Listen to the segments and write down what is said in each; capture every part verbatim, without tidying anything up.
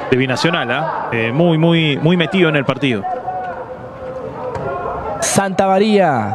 de Binacional, ¿eh? Eh, muy, muy, muy metido en el partido. Santamaría.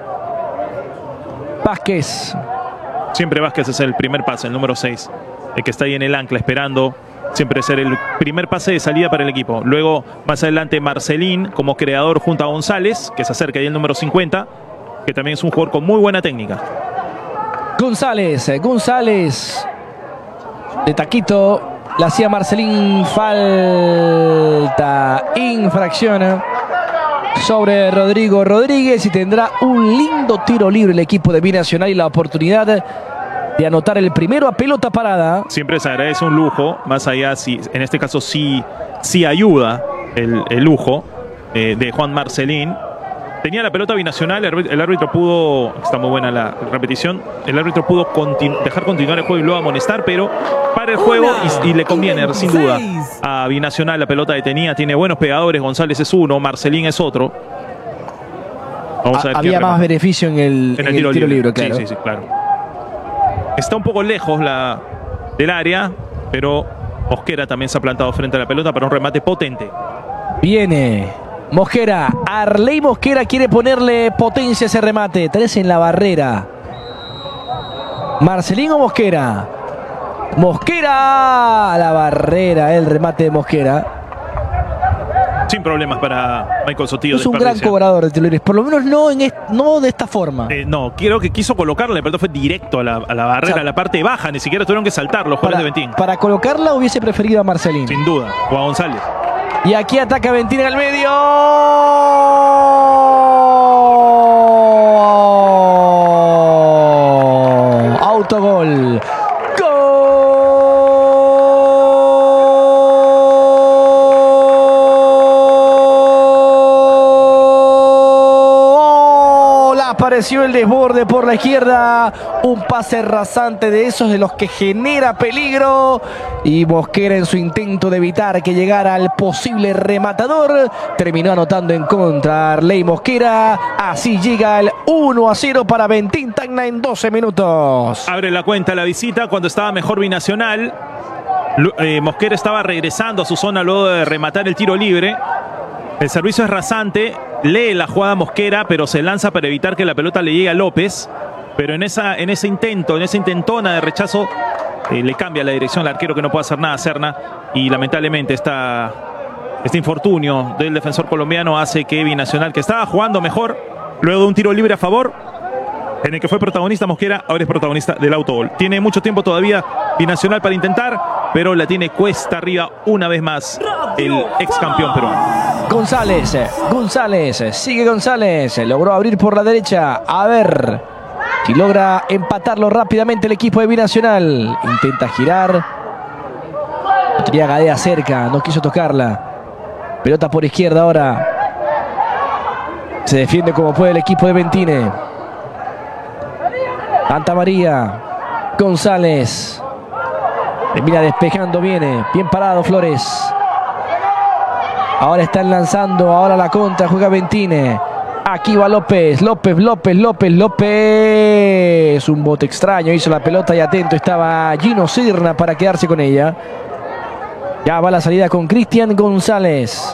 Vázquez. Siempre Vázquez es el primer pase, el número seis. El que está ahí en el ancla esperando siempre ser el primer pase de salida para el equipo. Luego, más adelante, Marcelín como creador junto a González, que se acerca ahí el número cincuenta, que también es un jugador con muy buena técnica. González, González. De taquito, la hacía Marcelín. Falta. Infracción sobre Rodrigo Rodríguez y tendrá un lindo tiro libre el equipo de Binacional y la oportunidad de anotar el primero a pelota parada. Siempre se agradece un lujo, más allá, si en este caso sí, sí ayuda el, el lujo eh, de Juan Marcelín. Tenía la pelota Binacional, el árbitro pudo, está muy buena la repetición, el árbitro pudo continu, dejar continuar el juego y luego amonestar, pero para el juego y, y le conviene sin duda a Binacional. La pelota detenida, tiene buenos pegadores, González es uno, Marcelín es otro. Vamos a ver. Había más beneficio en el, en en el el tiro, tiro libre, libre, claro. Sí, sí, sí, claro. Está un poco lejos la, del área, pero Mosquera también se ha plantado frente a la pelota para un remate potente. Viene Mosquera, Arley Mosquera quiere ponerle potencia a ese remate. Tres en la barrera. Marcelín o Mosquera. Mosquera a la barrera, el remate de Mosquera. Sin problemas para Michael Sotillo. Es un gran cobrador de tiros, por lo menos no, en est no de esta forma. Eh, no, creo que quiso colocarle, la pelota fue directo a la, a la barrera, o sea, a la parte baja, ni siquiera tuvieron que saltar los jugadores de Ventín. Para colocarla hubiese preferido a Marcelín. Sin duda, o a González. Y aquí ataca Ventín al medio. Autogol. Apareció el desborde por la izquierda, un pase rasante de esos de los que genera peligro, y Mosquera, en su intento de evitar que llegara al posible rematador, terminó anotando en contra. Arley Mosquera, así llega el uno a cero para Ventín Tacna en doce minutos. Abre la cuenta la visita cuando estaba mejor Binacional. eh, Mosquera estaba regresando a su zona luego de rematar el tiro libre. El servicio es rasante, lee la jugada Mosquera, pero se lanza para evitar que la pelota le llegue a López. Pero en, esa, en ese intento, en esa intentona de rechazo, eh, le cambia la dirección al arquero, que no puede hacer nada, Serna. Y lamentablemente esta, este infortunio del defensor colombiano hace que Binacional, que estaba jugando mejor, luego de un tiro libre a favor, en el que fue protagonista Mosquera, ahora es protagonista del autogol. Tiene mucho tiempo todavía Binacional para intentar, pero la tiene cuesta arriba una vez más el ex campeón peruano. González, González, sigue González, logró abrir por la derecha, a ver si logra empatarlo rápidamente el equipo de Binacional. Intenta girar, tenía Gadea cerca, no quiso tocarla. Pelota por izquierda ahora, se defiende como puede el equipo de Ventine. Santamaría, González, termina despejando, viene, bien parado Flores. Ahora están lanzando, ahora la contra, juega Ventine. Aquí va López, López, López, López, López. Un bote extraño, hizo la pelota y atento estaba Gino Sirna para quedarse con ella. Ya va la salida con Cristian González.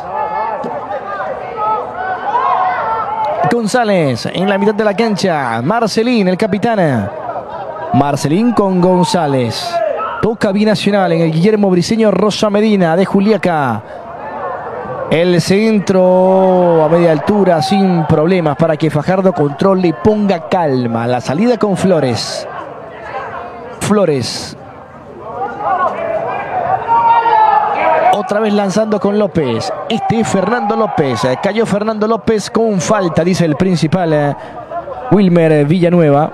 González en la mitad de la cancha. Marcelín, el capitán. Marcelín con González. Toca Binacional en el Guillermo Briceño Rosa Medina de Juliaca. El centro a media altura sin problemas para que Fajardo controle y ponga calma. La salida con Flores. Flores. Otra vez lanzando con López. Este es Fernando López. Cayó Fernando López con falta, dice el principal Wilmer Villanueva.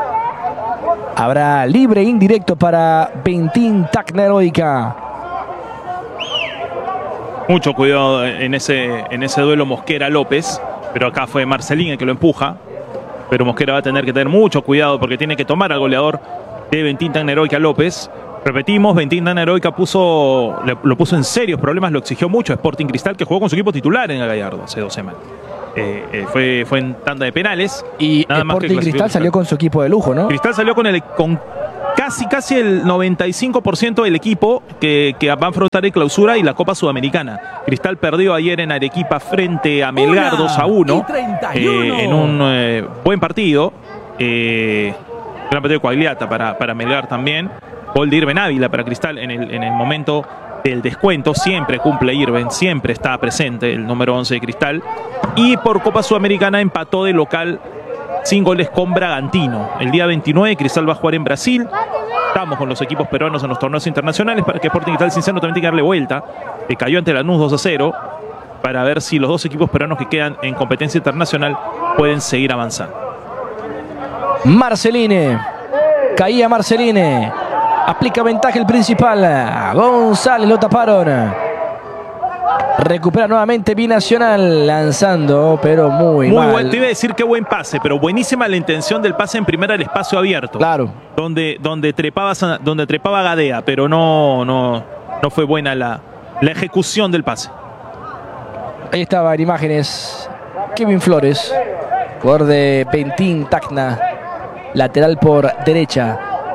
Habrá libre indirecto para Ventín Tacna Heroica. Mucho cuidado en ese, en ese duelo Mosquera-López, pero acá fue Marcelín el que lo empuja. Pero Mosquera va a tener que tener mucho cuidado porque tiene que tomar al goleador de Ventín Tacna Heroica, López. Repetimos, Ventín Tacna Heroica puso, lo puso en serios problemas, lo exigió mucho a Sporting Cristal, que jugó con su equipo titular en el Gallardo hace dos semanas. Eh, eh, fue, fue en tanda de penales. Y nada Sporting más que Cristal salió con su equipo de lujo, ¿no? Cristal salió con, el, con casi casi, casi el noventa y cinco por ciento del equipo que, que va a afrontar el Clausura y la Copa Sudamericana. Cristal perdió ayer en Arequipa frente a Melgar dos a uno eh, en un eh, buen partido. Eh, gran partido de Coagliata para, para Melgar también. Gol de Irben Ávila para Cristal en el, en el momento del descuento. Siempre cumple Irben, siempre está presente el número once de Cristal. Y por Copa Sudamericana empató de local sin goles con Bragantino. El día veintinueve Cristal va a jugar en Brasil. Estamos con los equipos peruanos en los torneos internacionales para que Sporting Cristal Cinceno también tenga que darle vuelta. Eh, cayó ante Lanús dos a cero para ver si los dos equipos peruanos que quedan en competencia internacional pueden seguir avanzando. Marceline. Caía Marceline. Aplica ventaja el principal. González lo taparon. Recupera nuevamente Binacional lanzando, pero muy, muy mal. Buen, te iba a decir qué buen pase, pero buenísima la intención del pase en primera al espacio abierto. Claro. Donde, donde, trepaba, donde trepaba Gadea, pero no, no, no fue buena la, la ejecución del pase. Ahí estaba en imágenes Kevin Flores, jugador de Bentín Tacna, lateral por derecha.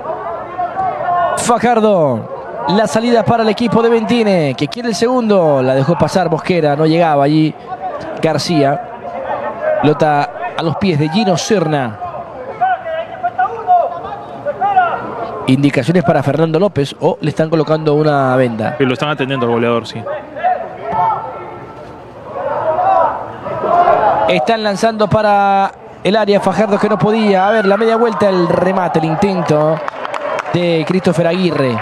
Fajardo. La salida para el equipo de Bentine, que quiere el segundo. La dejó pasar Mosquera, no llegaba allí García. Pelota a los pies de Gino Serna. Indicaciones para Fernando López, o le están colocando una venda. Que lo están atendiendo al goleador, sí. Están lanzando para el área. Fajardo que no podía. A ver, la media vuelta, el remate, el intento de Christopher Aguirre.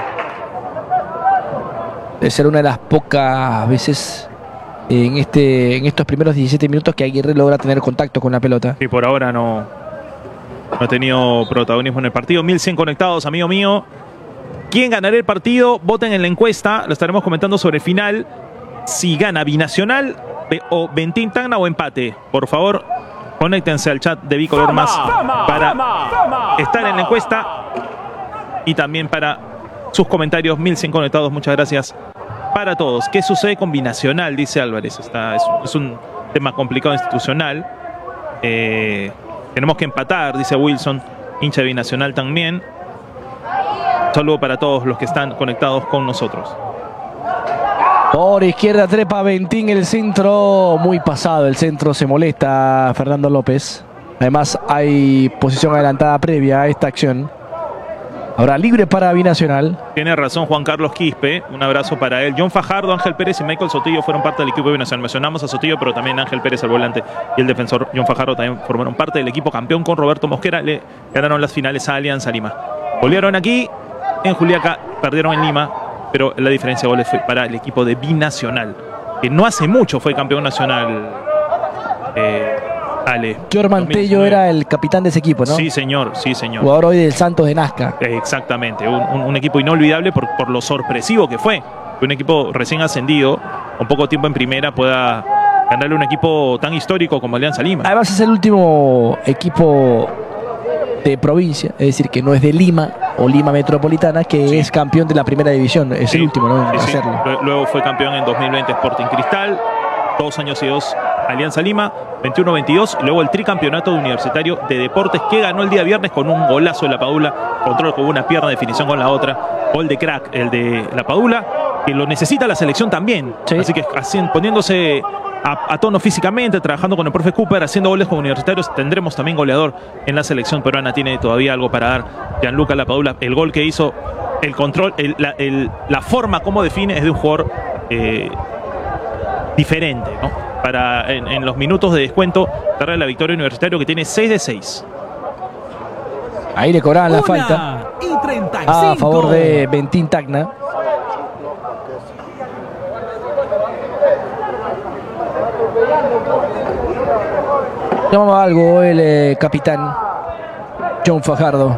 Debe ser una de las pocas veces en, este, en estos primeros diecisiete minutos que Aguirre logra tener contacto con la pelota. Y por ahora no, no ha tenido protagonismo en el partido. mil cien conectados, amigo mío. ¿Quién ganará el partido? Voten en la encuesta. Lo estaremos comentando sobre el final. Si gana Binacional o Bentín Tacna o empate. Por favor, conéctense al chat de Bicolor Más para estar en la encuesta y también para sus comentarios. Mil cien conectados, muchas gracias para todos. ¿Qué sucede con Binacional? Dice Álvarez. Está, es, es un tema complicado institucional. Eh, tenemos que empatar, dice Wilson, hincha de Binacional también. Un saludo para todos los que están conectados con nosotros. Por izquierda trepa Bentín, el centro muy pasado. El centro se molesta Fernando López. Además hay posición adelantada previa a esta acción. Ahora libre para Binacional. Tiene razón Juan Carlos Quispe, un abrazo para él. John Fajardo, Ángel Pérez y Michael Sotillo fueron parte del equipo de Binacional. Mencionamos a Sotillo, pero también Ángel Pérez, el volante, y el defensor John Fajardo también formaron parte del equipo campeón con Roberto Mosquera. Le ganaron las finales a Alianza Lima. Golearon aquí en Juliaca, perdieron en Lima, pero la diferencia de goles fue para el equipo de Binacional, que no hace mucho fue campeón nacional. Eh, Ale. Jorman Tello era el capitán de ese equipo, ¿no? Sí, señor, sí, señor. Jugador hoy del Santos de Nazca. Exactamente, un, un, un equipo inolvidable por, por lo sorpresivo que fue. Un equipo recién ascendido, con poco tiempo en primera, pueda ganarle un equipo tan histórico como Alianza Lima. Además es el último equipo de provincia, es decir, que no es de Lima o Lima Metropolitana, que sí. es campeón de la primera división. Es sí, el último, ¿no? En sí, hacerlo. Sí. Luego fue campeón en dos mil veinte Sporting Cristal, dos años y dos Alianza Lima, veintiuno veintidós, y luego el tricampeonato universitario de deportes que ganó el día viernes con un golazo de La Padula, control con una pierna, definición con la otra, gol de crack el de La Padula, que lo necesita la selección también, sí. Así que así, poniéndose a, a tono físicamente, trabajando con el profe Cooper, haciendo goles con universitarios, tendremos también goleador en la selección peruana. Tiene todavía algo para dar Gianluca La Padula. El gol que hizo, el control, el, la, el, la forma como define es de un jugador eh, diferente, ¿no? Para en, en los minutos de descuento darle la victoria Universitario, que tiene seis de seis. Ahí le cobraban la falta a favor de Bentín Tacna. Llamaba algo el eh, capitán John Fajardo.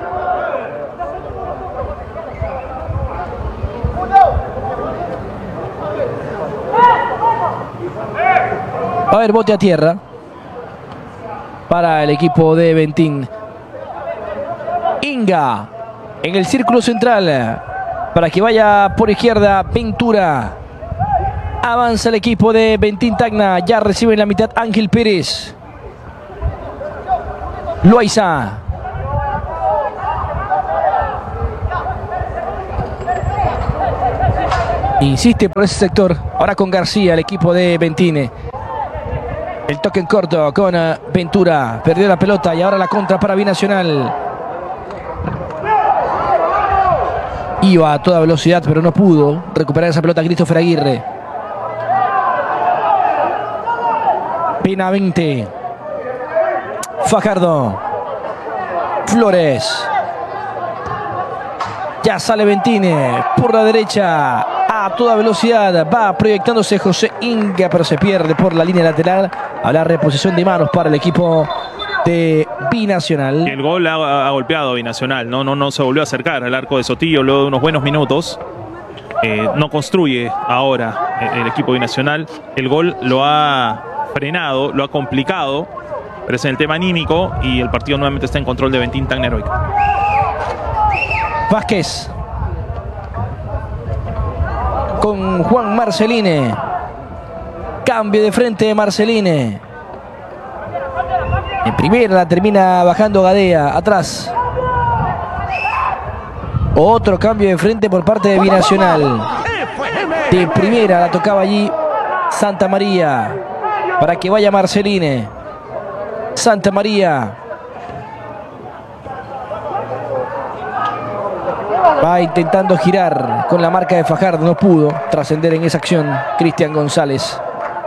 A ver, bote a tierra para el equipo de Bentín. Inga en el círculo central para que vaya por izquierda Ventura. Avanza el equipo de Bentín Tacna. Ya recibe en la mitad Ángel Pérez. Loaiza. Insiste por ese sector. Ahora con García, el equipo de Bentine. El toque en corto con Ventura. Perdió la pelota y ahora la contra para Binacional. Iba a toda velocidad, pero no pudo recuperar esa pelota Christopher Aguirre. Benavente. Fajardo. Flores. Ya sale Bentine por la derecha. A toda velocidad va proyectándose José Inga, pero se pierde por la línea lateral. Habrá reposición de manos para el equipo de Binacional. El gol ha, ha golpeado a Binacional, ¿no? No, no se volvió a acercar al arco de Sotillo luego de unos buenos minutos. Eh, no construye ahora el, el equipo Binacional. El gol lo ha frenado, lo ha complicado, pero es en el tema anímico y el partido nuevamente está en control de Bentín Tacneroica. Vázquez con Juan Marceline. Cambio de frente de Marceline. En primera la termina bajando Gadea. Atrás. Otro cambio de frente por parte de Binacional. De primera la tocaba allí Santa María. Para que vaya Marceline. Santa María. Va intentando girar con la marca de Fajardo. No pudo trascender en esa acción Cristian González.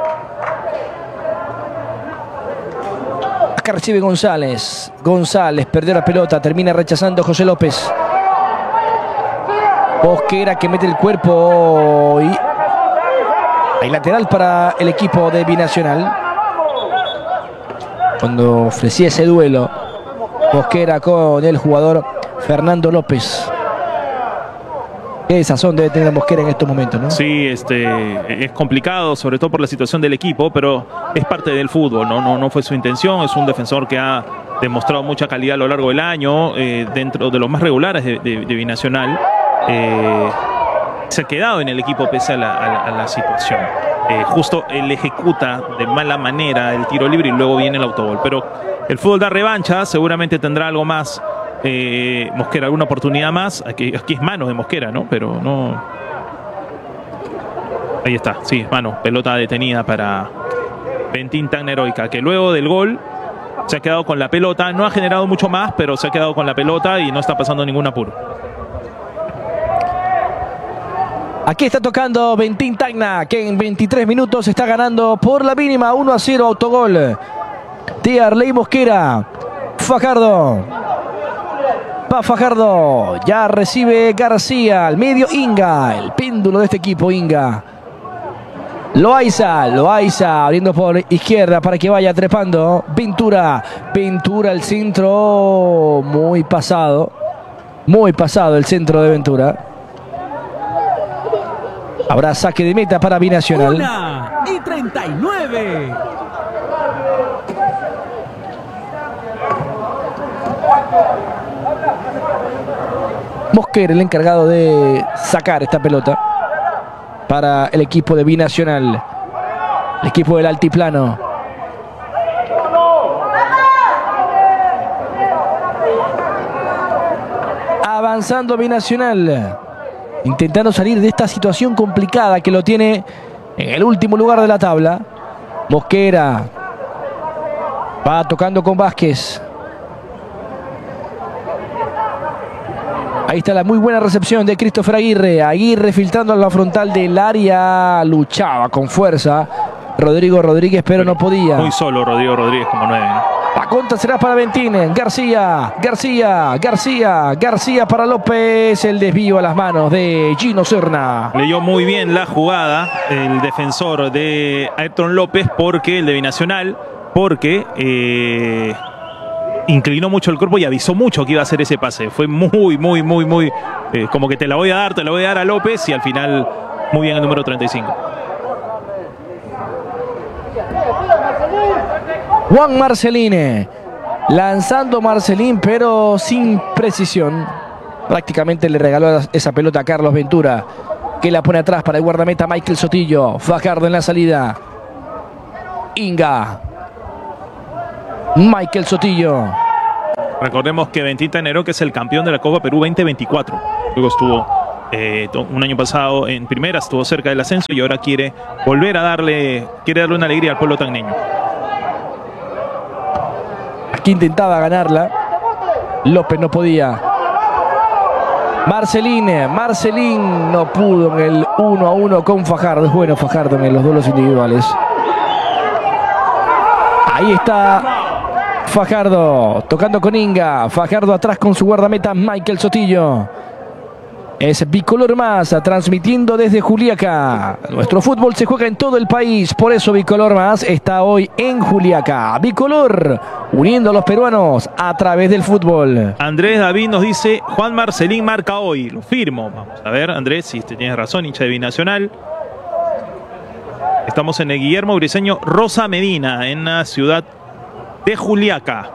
Acá recibe González. González perdió la pelota. Termina rechazando José López. Mosquera que mete el cuerpo. Y hay lateral para el equipo de Binacional. Cuando ofrecía ese duelo Mosquera con el jugador Fernando López. Qué sazón debe tener Mosquera en estos momentos, ¿no? Sí, este, es complicado, sobre todo por la situación del equipo, pero es parte del fútbol, ¿no? No, no fue su intención. Es un defensor que ha demostrado mucha calidad a lo largo del año, eh, dentro de los más regulares de, de, de Binacional. Eh, se ha quedado en el equipo pese a la, a, a la situación. Eh, justo él ejecuta de mala manera el tiro libre y luego viene el autogol. Pero el fútbol da revancha, seguramente tendrá algo más. Eh, Mosquera, alguna oportunidad más. Aquí, aquí es mano de Mosquera, ¿no? Pero no. Ahí está, sí, mano. Pelota detenida para Bentín Tacneroica, que luego del gol se ha quedado con la pelota. No ha generado mucho más, pero se ha quedado con la pelota y no está pasando ningún apuro. Aquí está tocando Bentín Tacna, que en veintitrés minutos está ganando por la mínima. Uno a cero, autogol de Arley Mosquera. Fajardo. Va Fajardo. Ya recibe García. Al medio Inga. El péndulo de este equipo, Inga. Loaiza. Loaiza abriendo por izquierda para que vaya trepando. Ventura. Ventura al centro. Muy pasado. Muy pasado el centro de Ventura. Habrá saque de meta para Binacional. Una y treinta y nueve. Mosquera, el encargado de sacar esta pelota para el equipo de Binacional. El equipo del altiplano. Avanzando Binacional. Intentando salir de esta situación complicada que lo tiene en el último lugar de la tabla. Mosquera va tocando con Vázquez. Ahí está la muy buena recepción de Christopher Aguirre. Aguirre filtrando a la frontal del área. Luchaba con fuerza Rodrigo Rodríguez, pero no podía. Muy solo Rodrigo Rodríguez como nueve, ¿no? La contra será para Bentine. García, García, García, García para López. El desvío a las manos de Gino Serna. Leyó muy bien la jugada el defensor de Ayrton López, porque el de Binacional, porque eh, inclinó mucho el cuerpo y avisó mucho que iba a hacer ese pase. Fue muy, muy, muy, muy eh, como que te la voy a dar, te la voy a dar a López, y al final muy bien el número treinta y cinco. Juan Marceline, lanzando Marcelín, pero sin precisión. Prácticamente le regaló esa pelota a Carlos Ventura, que la pone atrás para el guardameta Michael Sotillo. Fajardo en la salida. Inga. Michael Sotillo. Recordemos que Bentín Tacneroica es el campeón de la Copa Perú veinte veinticuatro. Luego estuvo Eh, un año pasado en primera estuvo cerca del ascenso y ahora quiere volver a darle, quiere darle una alegría al pueblo tacneño. Aquí intentaba ganarla. López no podía. Marcelín, Marcelín no pudo en el uno a uno con Fajardo. Es bueno Fajardo en los duelos individuales. Ahí está Fajardo, tocando con Inga. Fajardo atrás con su guardameta Michael Sotillo. Es Bicolor Más, transmitiendo desde Juliaca. Nuestro fútbol se juega en todo el país, por eso Bicolor Más está hoy en Juliaca. Bicolor, uniendo a los peruanos a través del fútbol. Andrés David nos dice, Juan Marcelín marca hoy. Lo firmo. Vamos a ver, Andrés, si te tienes razón, hincha de Binacional. Estamos en el Guillermo Briceño Rosa Medina, en la ciudad de Juliaca.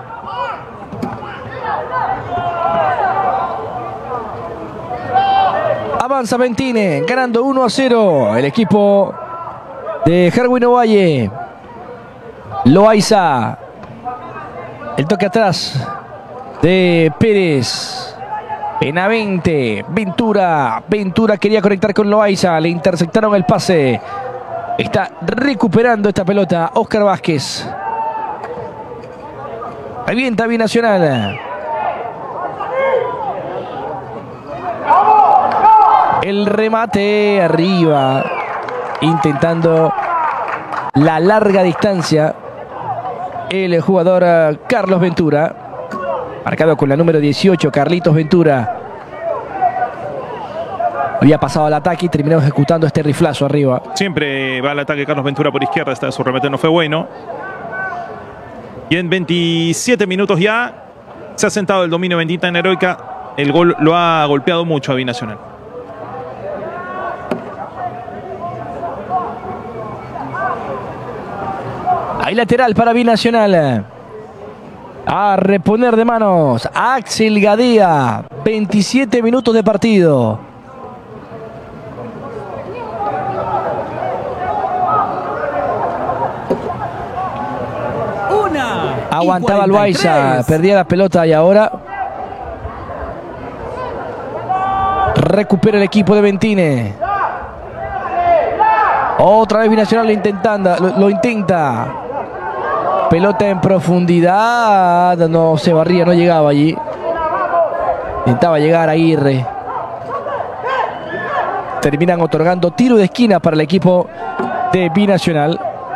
Avanza Ventine, ganando uno a cero. El equipo de Herwin Ovalle. Loaiza. El toque atrás de Pérez. Benavente. Ventura. Ventura quería conectar con Loaiza. Le interceptaron el pase. Está recuperando esta pelota Oscar Vázquez. Revienta Binacional. El remate arriba, intentando la larga distancia. El jugador Carlos Ventura, marcado con la número dieciocho, Carlitos Ventura. Había pasado al ataque y terminó ejecutando este riflazo arriba. Siempre va al ataque Carlos Ventura por izquierda. Esta su remate no fue bueno. Y en veintisiete minutos ya se ha sentado el dominio Bendita en Heroica. El gol lo ha golpeado mucho a Binacional. Hay lateral para Binacional. A reponer de manos Axel Gadea. veintisiete minutos de partido. Una. Aguantaba Loaiza, perdía la pelota y ahora recupera el equipo de Ventine. Otra vez Binacional lo intentando, lo, lo intenta. Pelota en profundidad. No se barría, no llegaba allí. Intentaba llegar a Aguirre. Terminan otorgando tiro de esquina para el equipo de Binacional.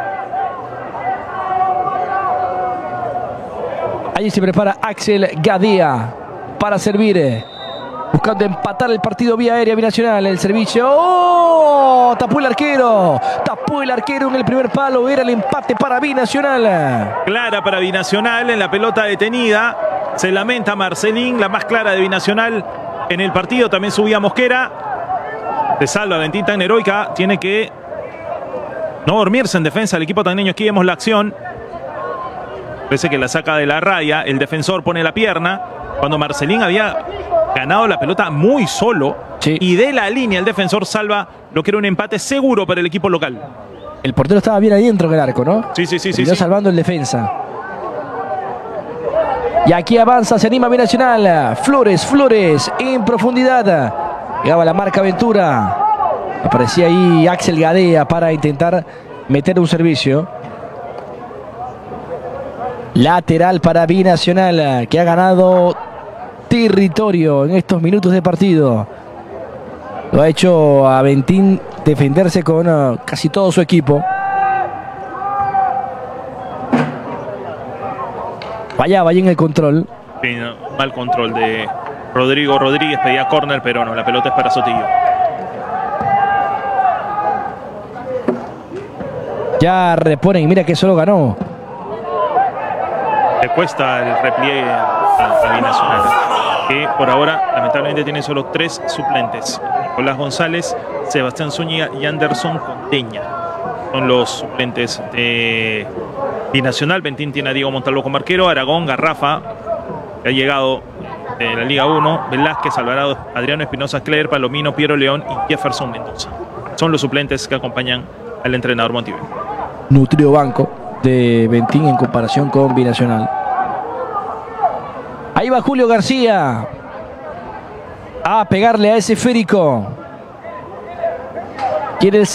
Allí se prepara Axel Gadea para servir. Buscando empatar el partido vía aérea Binacional. El servicio. ¡Oh! Tapó el arquero. Tapó el arquero en el primer palo. Era el empate para Binacional. Clara para Binacional en la pelota detenida. Se lamenta Marcelín, la más clara de Binacional en el partido. También subía Mosquera. Se salva Bendita en Heroica. Tiene que no dormirse en defensa el equipo tacneño. Aquí vemos la acción. Parece que la saca de la raya. El defensor pone la pierna. Cuando Marcelín había ganado la pelota muy solo. Sí. Y de la línea el defensor salva lo que era un empate seguro para el equipo local. El portero estaba bien adentro del arco, ¿no? Sí, sí, sí. sí, sí. salvando el defensa. Y aquí avanza, se anima Binacional. Flores, Flores en profundidad. Llegaba la marca Ventura. Aparecía ahí Axel Gadea para intentar meter un servicio. Lateral para Binacional, que ha ganado territorio en estos minutos de partido. Lo ha hecho a Ventín defenderse con uh, casi todo su equipo. Fallaba allí en el control. Sí, no, mal control de Rodrigo Rodríguez. Pedía córner, pero no, la pelota es para Sotillo. Ya reponen, mira que solo ganó. Le cuesta el repliegue a, a Binacional, que por ahora lamentablemente tiene solo tres suplentes. Nicolás González, Sebastián Zúñiga y Anderson Conteña son los suplentes de Binacional. Ventín tiene a Diego Montalvo como arquero, Aragón, Garrafa, que ha llegado de la Liga uno, Velázquez, Alvarado, Adriano Espinosa, Cler, Palomino, Piero León y Jefferson Mendoza. Son los suplentes que acompañan al entrenador Montiel. Nutrido banco de Ventín en comparación con Binacional. Ahí va Julio García. A pegarle a ese esférico. Quiere el